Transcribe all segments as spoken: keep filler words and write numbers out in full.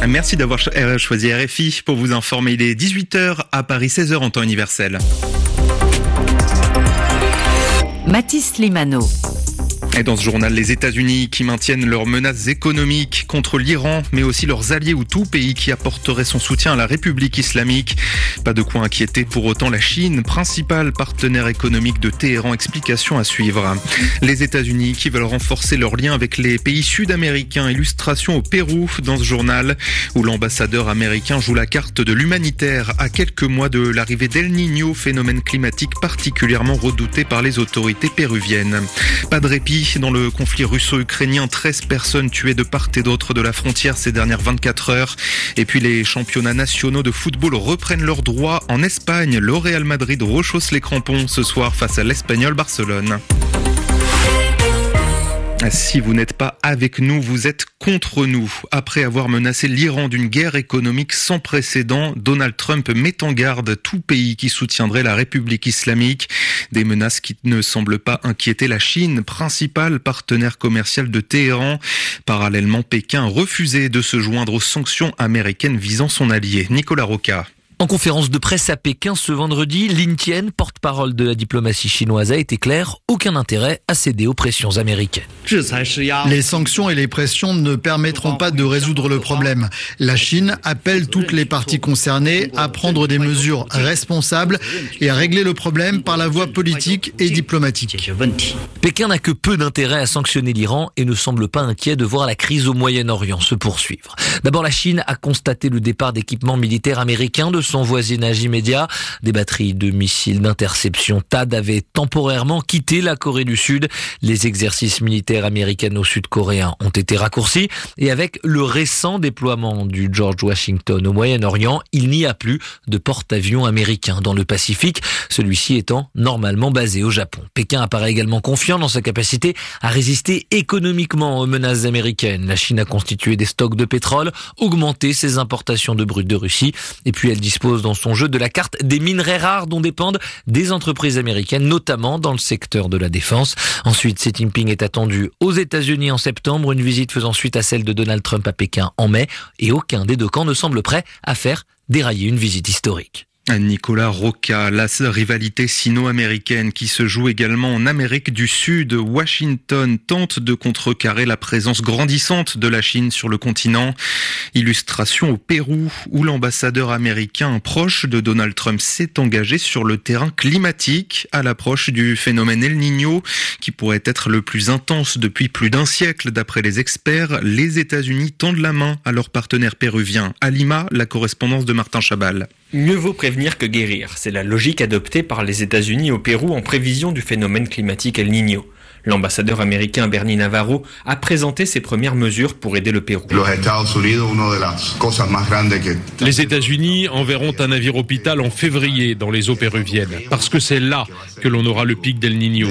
Merci d'avoir choisi R F I pour vous informer. Il est dix-huit heures à Paris, seize heures en temps universel. Mathis Limano. Et dans ce journal, les États-Unis qui maintiennent leurs menaces économiques contre l'Iran, mais aussi leurs alliés ou tout pays qui apporterait son soutien à la République islamique. Pas de quoi inquiéter pour autant la Chine, principal partenaire économique de Téhéran. Explication à suivre. Les États-Unis qui veulent renforcer leurs liens avec les pays sud-américains. Illustration au Pérou dans ce journal où l'ambassadeur américain joue la carte de l'humanitaire à quelques mois de l'arrivée d'El Niño, phénomène climatique particulièrement redouté par les autorités péruviennes. Pas de répit dans le conflit russo-ukrainien, treize personnes tuées de part et d'autre de la frontière ces dernières vingt-quatre heures. Et puis les championnats nationaux de football reprennent leurs droits en Espagne. Le Real Madrid rechausse les crampons ce soir face à l'Espagnol Barcelone. Si vous n'êtes pas avec nous, vous êtes contre nous. Après avoir menacé l'Iran d'une guerre économique sans précédent, Donald Trump met en garde tout pays qui soutiendrait la République islamique. Des menaces qui ne semblent pas inquiéter la Chine, principal partenaire commercial de Téhéran. Parallèlement, Pékin a refusé de se joindre aux sanctions américaines visant son allié. Nicolas Rocca. En conférence de presse à Pékin ce vendredi, Lin Tian, porte-parole de la diplomatie chinoise, a été clair, aucun intérêt à céder aux pressions américaines. Les sanctions et les pressions ne permettront pas de résoudre le problème. La Chine appelle toutes les parties concernées à prendre des mesures responsables et à régler le problème par la voie politique et diplomatique. Pékin n'a que peu d'intérêt à sanctionner l'Iran et ne semble pas inquiet de voir la crise au Moyen-Orient se poursuivre. D'abord, la Chine a constaté le départ d'équipements militaires américains de son voisinage immédiat. Des batteries de missiles d'interception T A D avaient temporairement quitté la Corée du Sud. Les exercices militaires américano-sud-coréens ont été raccourcis et avec le récent déploiement du George Washington au Moyen-Orient, il n'y a plus de porte-avions américain dans le Pacifique, celui-ci étant normalement basé au Japon. Pékin apparaît également confiant dans sa capacité à résister économiquement aux menaces américaines. La Chine a constitué des stocks de pétrole, augmenté ses importations de brut de Russie et puis elle dispose dans son jeu de la carte des minerais rares dont dépendent des entreprises américaines, notamment dans le secteur de la défense. Ensuite, Xi Jinping est attendu aux États-Unis en septembre, une visite faisant suite à celle de Donald Trump à Pékin en mai, et aucun des deux camps ne semble prêt à faire dérailler une visite historique. Nicolas Rocca, la rivalité sino-américaine qui se joue également en Amérique du Sud. Washington tente de contrecarrer la présence grandissante de la Chine sur le continent. Illustration au Pérou où l'ambassadeur américain proche de Donald Trump s'est engagé sur le terrain climatique à l'approche du phénomène El Niño qui pourrait être le plus intense depuis plus d'un siècle. D'après les experts, les États-Unis tendent la main à leurs partenaires péruviens. À Lima, la correspondance de Martin Chabal. Mieux vaut prévenir que guérir. C'est la logique adoptée par les États-Unis au Pérou en prévision du phénomène climatique El Niño. L'ambassadeur américain Bernie Navarro a présenté ses premières mesures pour aider le Pérou. Les États-Unis enverront un navire hôpital en février dans les eaux péruviennes, parce que c'est là que l'on aura le pic d'El Niño.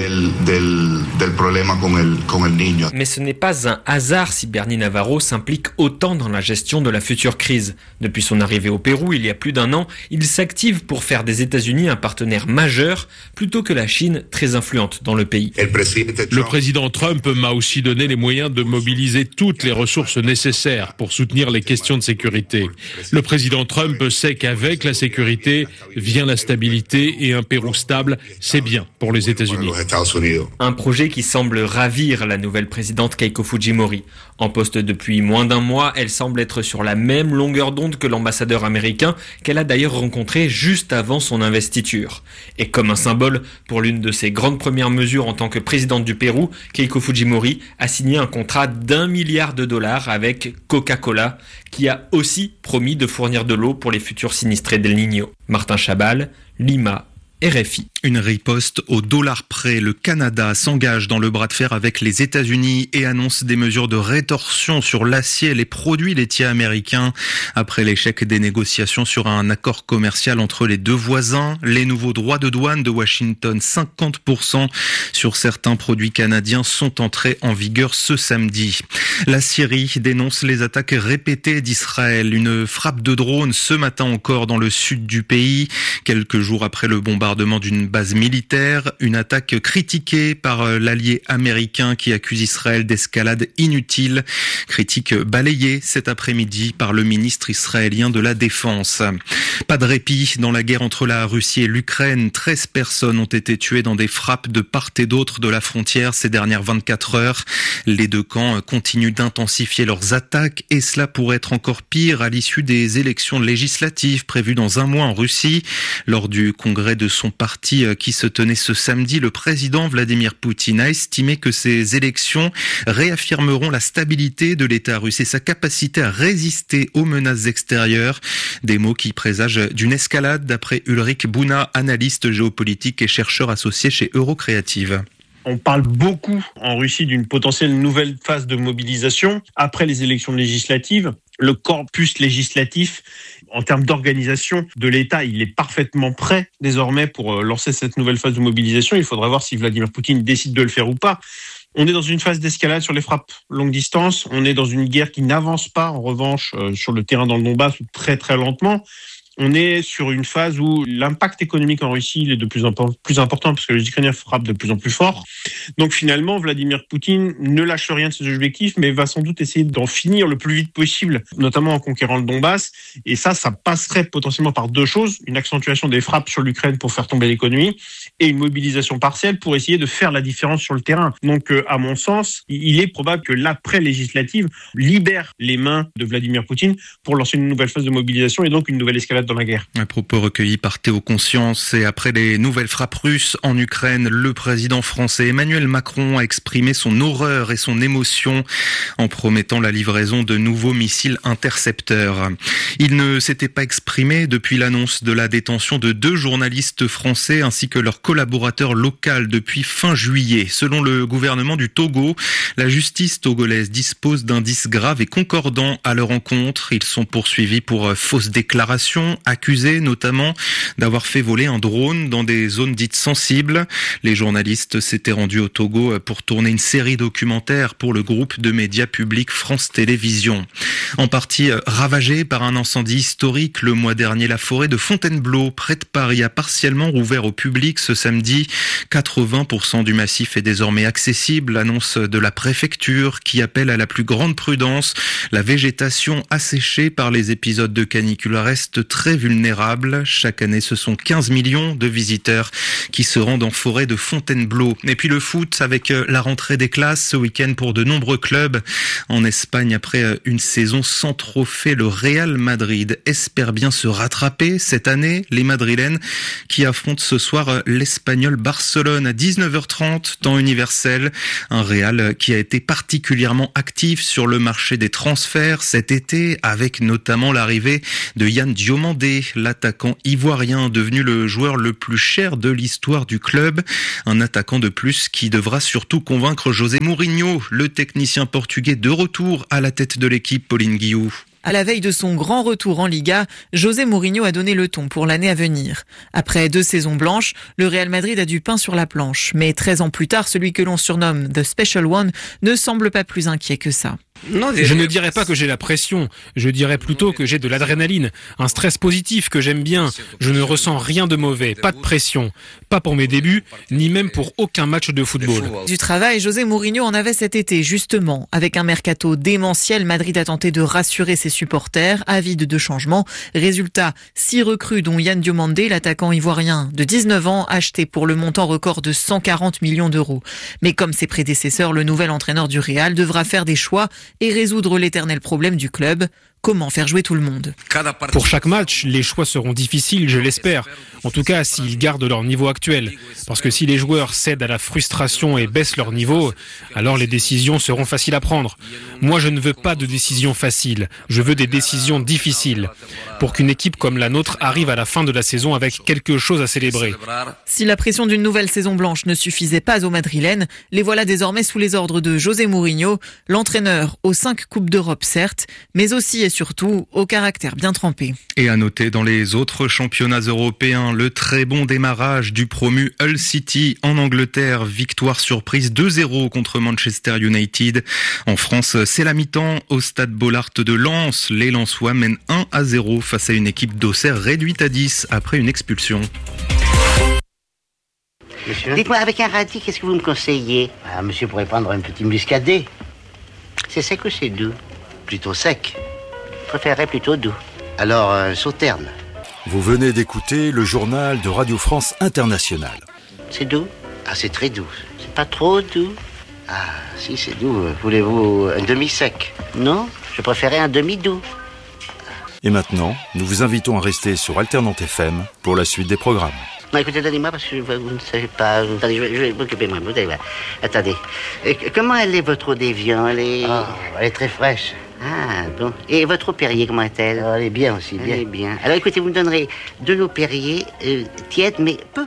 Mais ce n'est pas un hasard si Bernie Navarro s'implique autant dans la gestion de la future crise. Depuis son arrivée au Pérou il y a plus d'un an, il s'active pour faire des États-Unis un partenaire majeur, plutôt que la Chine très influente dans le pays. Le président Trump m'a aussi donné les moyens de mobiliser toutes les ressources nécessaires pour soutenir les questions de sécurité. Le président Trump sait qu'avec la sécurité vient la stabilité et un Pérou stable, c'est bien pour les États-Unis. Un projet qui semble ravir la nouvelle présidente Keiko Fujimori. En poste depuis moins d'un mois, elle semble être sur la même longueur d'onde que l'ambassadeur américain qu'elle a d'ailleurs rencontré juste avant son investiture. Et comme un symbole pour l'une de ses grandes premières mesures en tant que présidente du Pérou, Keiko Fujimori a signé un contrat d'un milliard de dollars avec Coca-Cola, qui a aussi promis de fournir de l'eau pour les futurs sinistrés d'El Niño. Martin Chabal, Lima, R F I. Une riposte au dollar près. Le Canada s'engage dans le bras de fer avec les États-Unis et annonce des mesures de rétorsion sur l'acier et les produits laitiers américains. Après l'échec des négociations sur un accord commercial entre les deux voisins, les nouveaux droits de douane de Washington, cinquante pour cent sur certains produits canadiens, sont entrés en vigueur ce samedi. La Syrie dénonce les attaques répétées d'Israël. Une frappe de drone ce matin encore dans le sud du pays, quelques jours après le bombardement d'une base militaire. Une attaque critiquée par l'allié américain qui accuse Israël d'escalade inutile. Critique balayée cet après-midi par le ministre israélien de la Défense. Pas de répit dans la guerre entre la Russie et l'Ukraine. treize personnes ont été tuées dans des frappes de part et d'autre de la frontière ces dernières vingt-quatre heures. Les deux camps continuent d'intensifier leurs attaques et cela pourrait être encore pire à l'issue des élections législatives prévues dans un mois en Russie. Lors du congrès de son parti qui se tenait ce samedi, le président Vladimir Poutine a estimé que ces élections réaffirmeront la stabilité de l'État russe et sa capacité à résister aux menaces extérieures. Des mots qui présagent d'une escalade d'après Ulrich Buna, analyste géopolitique et chercheur associé chez Eurocreative. On parle beaucoup en Russie d'une potentielle nouvelle phase de mobilisation après les élections législatives. Le corpus législatif, en termes d'organisation de l'État, il est parfaitement prêt désormais pour lancer cette nouvelle phase de mobilisation. Il faudra voir si Vladimir Poutine décide de le faire ou pas. On est dans une phase d'escalade sur les frappes longue distance. On est dans une guerre qui n'avance pas, en revanche, euh, sur le terrain dans le Donbass, ou très très lentement. On est sur une phase où l'impact économique en Russie il est de plus en plus important parce que les Ukrainiens frappent de plus en plus fort. Donc finalement, Vladimir Poutine ne lâche rien de ses objectifs, mais va sans doute essayer d'en finir le plus vite possible, notamment en conquérant le Donbass. Et ça, ça passerait potentiellement par deux choses. Une accentuation des frappes sur l'Ukraine pour faire tomber l'économie et une mobilisation partielle pour essayer de faire la différence sur le terrain. Donc euh, à mon sens, il est probable que l'après-législative libère les mains de Vladimir Poutine pour lancer une nouvelle phase de mobilisation et donc une nouvelle escalade dans la guerre. Un propos recueilli par Théo Conscience. Et après les nouvelles frappes russes en Ukraine, le président français Emmanuel Macron a exprimé son horreur et son émotion en promettant la livraison de nouveaux missiles intercepteurs. Il ne s'était pas exprimé depuis l'annonce de la détention de deux journalistes français ainsi que leur collaborateur local depuis fin juillet. Selon le gouvernement du Togo, la justice togolaise dispose d'indices graves et concordants à leur encontre. Ils sont poursuivis pour fausses déclarations, accusés notamment d'avoir fait voler un drone dans des zones dites sensibles. Les journalistes s'étaient rendus au Togo pour tourner une série documentaire pour le groupe de médias publics France Télévisions. En partie ravagée par un incendie historique, le mois dernier, la forêt de Fontainebleau, près de Paris, a partiellement rouvert au public ce samedi. quatre-vingts pour cent du massif est désormais accessible, annonce de la préfecture qui appelle à la plus grande prudence. La végétation asséchée par les épisodes de canicule reste très vulnérable. Chaque année, ce sont quinze millions de visiteurs qui se rendent en forêt de Fontainebleau. Et puis le foot avec la rentrée des classes ce week-end pour de nombreux clubs. En Espagne, après une saison sans trophée, le Real Madrid espère bien se rattraper cette année. Les Madrilènes qui affrontent ce soir l'Espagnol Barcelone à dix-neuf heures trente, temps universel. Un Real qui a été particulièrement actif sur le marché des transferts cet été, avec notamment l'arrivée de Yann Diomandé, l'attaquant ivoirien devenu le joueur le plus cher de l'histoire du club. Un attaquant de plus qui devra surtout convaincre José Mourinho, le technicien portugais de retour à la tête de l'équipe, Pauline Guillou. À la veille de son grand retour en Liga, José Mourinho a donné le ton pour l'année à venir. Après deux saisons blanches, le Real Madrid a du pain sur la planche. Mais treize ans plus tard, celui que l'on surnomme The Special One ne semble pas plus inquiet que ça. Je ne dirais pas que j'ai la pression, je dirais plutôt que j'ai de l'adrénaline, un stress positif que j'aime bien. Je ne ressens rien de mauvais, pas de pression, pas pour mes débuts, ni même pour aucun match de football. Du travail, José Mourinho en avait cet été, justement. Avec un mercato démentiel, Madrid a tenté de rassurer ses supporters, avides de changement. Résultat, six recrues dont Yann Diomandé, l'attaquant ivoirien de dix-neuf ans, acheté pour le montant record de cent quarante millions d'euros. Mais comme ses prédécesseurs, le nouvel entraîneur du Real devra faire des choix et résoudre l'éternel problème du club. Comment faire jouer tout le monde ? Pour chaque match, les choix seront difficiles, je l'espère. En tout cas, s'ils gardent leur niveau actuel. Parce que si les joueurs cèdent à la frustration et baissent leur niveau, alors les décisions seront faciles à prendre. Moi, je ne veux pas de décisions faciles. Je veux des décisions difficiles. Pour qu'une équipe comme la nôtre arrive à la fin de la saison avec quelque chose à célébrer. Si la pression d'une nouvelle saison blanche ne suffisait pas aux Madrilènes, les voilà désormais sous les ordres de José Mourinho, l'entraîneur aux cinq Coupes d'Europe certes, mais aussi et surtout au caractère bien trempé. Et à noter dans les autres championnats européens, le très bon démarrage du promu Hull City en Angleterre. Victoire surprise deux zéro contre Manchester United. En France, c'est la mi-temps au stade Bollaert de Lens. Les Lensois mènent un à zéro face à une équipe d'Auxerre réduite à dix après une expulsion. Monsieur. Dites-moi, avec un radis, qu'est-ce que vous me conseillez? Ah, monsieur pourrait prendre un petit muscadet. C'est sec ou c'est doux? Plutôt sec. Je préférerais plutôt doux. Alors, un sauterne. Vous venez d'écouter le journal de Radio France Internationale. C'est doux? Ah, c'est très doux. C'est pas trop doux? Ah, si, c'est doux. Voulez-vous un demi-sec? Non, je préférais un demi-doux. Et maintenant, nous vous invitons à rester sur Alternante F M pour la suite des programmes. Non, écoutez, donnez-moi parce que vous ne savez pas. Attendez, je vais, je vais m'occuper moi. Vous allez voir. Attendez. Et comment elle est, votre eau d'Évian? Elle est... Oh, elle est très fraîche. Ah, bon. Et votre eau Perrier, comment est-elle? Oh, elle est bien aussi, bien. Elle est bien. Alors écoutez, vous me donnerez de l'eau Perrier, euh, tiède, mais peu.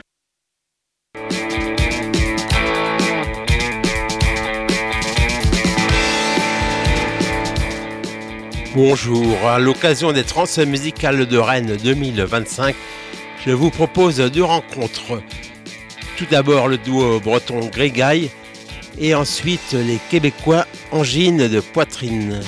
Bonjour, à l'occasion des Trans musicales de Rennes deux mille vingt-cinq, je vous propose deux rencontres. Tout d'abord le duo breton Grégaille et ensuite les Québécois Angine de Poitrine.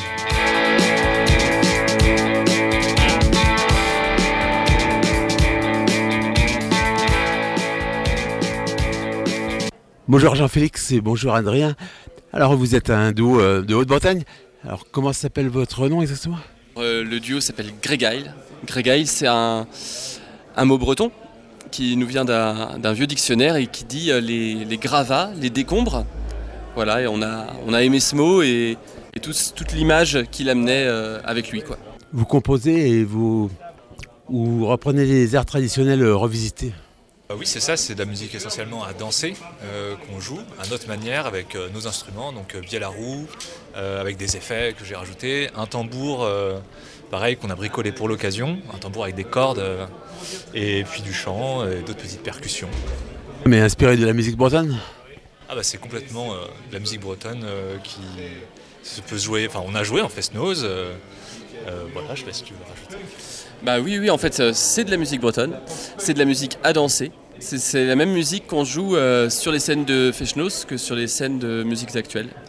Bonjour Jean-Félix et bonjour Adrien. Alors vous êtes un duo de Haute-Bretagne. Alors comment s'appelle votre nom exactement? euh, Le duo s'appelle Grégaille. Grégaille, c'est un, un mot breton qui nous vient d'un, d'un vieux dictionnaire et qui dit euh, les, les gravats, les décombres. Voilà, et on a, on a aimé ce mot et, et tout, toute l'image qu'il amenait euh, avec lui, quoi. Vous composez et vous, vous reprenez les airs traditionnels revisités? Oui, c'est ça, c'est de la musique essentiellement à danser, euh, qu'on joue à notre manière avec euh, nos instruments, donc euh, bielle à roue, euh, avec des effets que j'ai rajoutés, un tambour, euh, pareil, qu'on a bricolé pour l'occasion, un tambour avec des cordes, euh, et puis du chant, et d'autres petites percussions. Mais inspiré de la musique bretonne? Ah bah c'est complètement euh, de la musique bretonne euh, qui se peut jouer, enfin on a joué en Fest-Noz, euh, euh, voilà, je sais pas si tu veux rajouter. Bah oui, oui, en fait, c'est de la musique bretonne, c'est de la musique à danser. C'est, c'est la même musique qu'on joue euh, sur les scènes de Fest-Noz que sur les scènes de musiques actuelles.